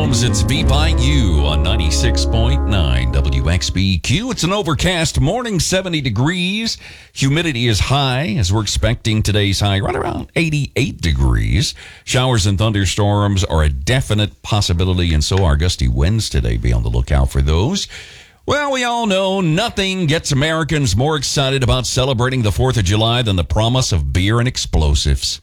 Thunderstorms. It's BYU on 96.9 WXBQ. It's an overcast morning, 70 degrees. Humidity is high, as we're expecting today's high right around 88 degrees. Showers and thunderstorms are a definite possibility, and so are gusty winds today. Be on the lookout for those. Well, we all know nothing gets Americans more excited about celebrating the 4th of July than the promise of beer and explosives.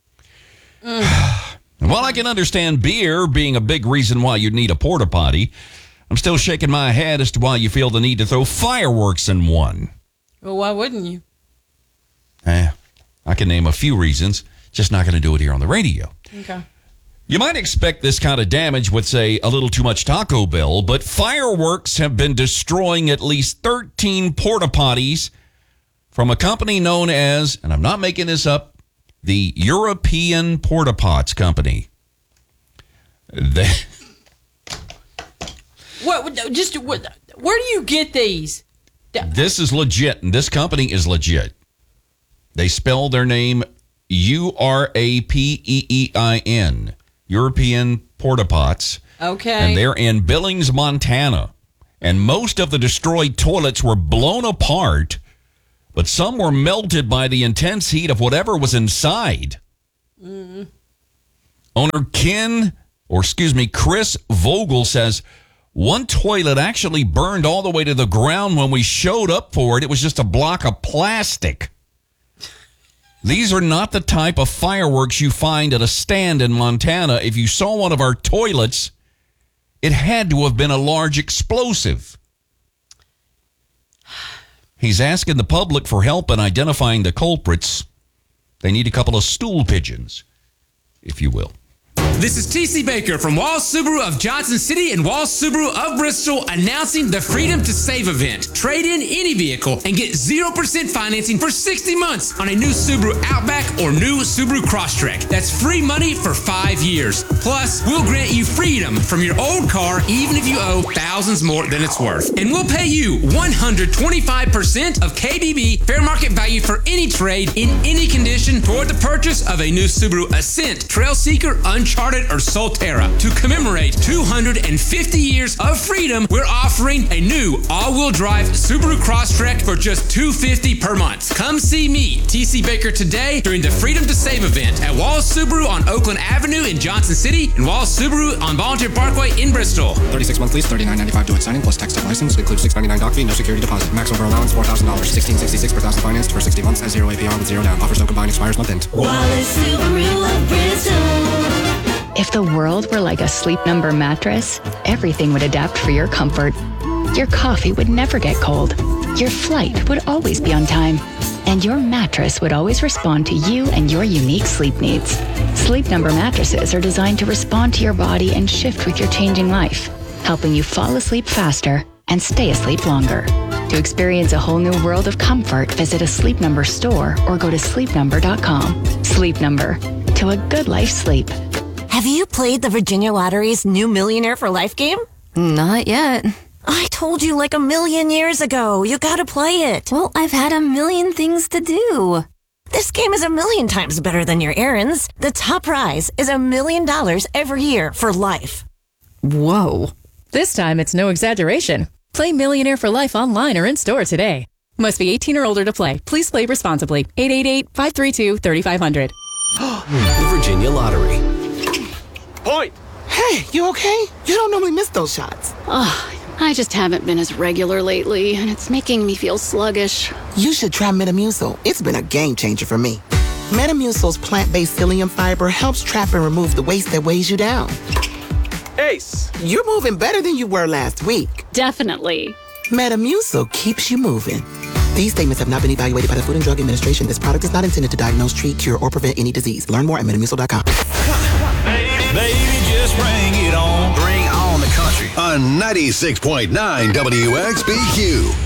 And while I can understand beer being a big reason why you'd need a porta potty, I'm still shaking my head as to why you feel the need to throw fireworks in one. Well, why wouldn't you? I can name a few reasons, just not going to do it here on the radio. Okay. You might expect this kind of damage with, say, a little too much Taco Bell, but fireworks have been destroying at least 13 porta potties from a company known as, and I'm not making this up, the European Porta Pots Company. Where do you get these? This is legit, and this company is legit. They spell their name Urapeein, European Porta Pots. Okay. And they're in Billings, Montana. And most of the destroyed toilets were blown apart, but some were melted by the intense heat of whatever was inside. Mm. Owner Chris Vogel says, one toilet actually burned all the way to the ground when we showed up for it. It was just a block of plastic. These are not the type of fireworks you find at a stand in Montana. If you saw one of our toilets, it had to have been a large explosive. He's asking the public for help in identifying the culprits. They need a couple of stool pigeons, if you will. This is TC Baker from Walls Subaru of Johnson City and Walls Subaru of Bristol announcing the Freedom to Save event. Trade in any vehicle and get 0% financing for 60 months on a new Subaru Outback or new Subaru Crosstrek. That's free money for 5 years. Plus, we'll grant you freedom from your old car even if you owe thousands more than it's worth. And we'll pay you 125% of KBB fair market value for any trade in any condition toward the purchase of a new Subaru Ascent, Trailseeker, Uncharted, or Solterra. To commemorate 250 years of freedom, we're offering a new all-wheel drive Subaru Crosstrek for just $250 per month. Come see me, TC Baker, today during the Freedom to Save event at Walls Subaru on Oakland Avenue in Johnson City and Walls Subaru on Volunteer Parkway in Bristol. 36-month lease, $39.95 to signing plus text and license. Includes $6.99 doc fee, no security deposit. Maximum over allowance $4,000. $1,666 per thousand financed for 60 months at 0 APR with 0 down. Offers no combined, expires month end. Wallace Subaru of Bristol. If the world were like a Sleep Number mattress, everything would adapt for your comfort. Your coffee would never get cold. Your flight would always be on time. And your mattress would always respond to you and your unique sleep needs. Sleep Number mattresses are designed to respond to your body and shift with your changing life, helping you fall asleep faster and stay asleep longer. To experience a whole new world of comfort, visit a Sleep Number store or go to sleepnumber.com. Sleep Number. To a good life sleep. Have you played the Virginia Lottery's new Millionaire for Life game? Not yet. I told you like a million years ago. You gotta play it. Well, I've had a million things to do. This game is a million times better than your errands. The top prize is $1 million every year for life. Whoa. This time, it's no exaggeration. Play Millionaire for Life online or in store today. Must be 18 or older to play. Please play responsibly. 888-532-3500. The Virginia Lottery. Point! Hey, you okay? You don't normally miss those shots. I just haven't been as regular lately, and it's making me feel sluggish. You should try Metamucil. It's been a game changer for me. Metamucil's plant-based psyllium fiber helps trap and remove the waste that weighs you down. Ace, you're moving better than you were last week. Definitely. Metamucil keeps you moving. These statements have not been evaluated by the Food and Drug Administration. This product is not intended to diagnose, treat, cure, or prevent any disease. Learn more at Metamucil.com. Baby, just bring it on. Bring on the country. On 96.9 WXBQ.